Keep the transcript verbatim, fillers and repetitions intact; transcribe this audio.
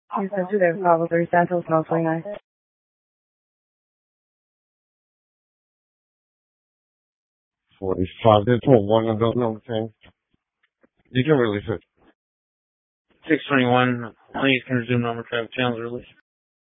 You said you there, Bravo three Santos, no twenty-nine. forty-five, there's one of those number ten. You can release it. six twenty-one, please can resume number traffic channels release.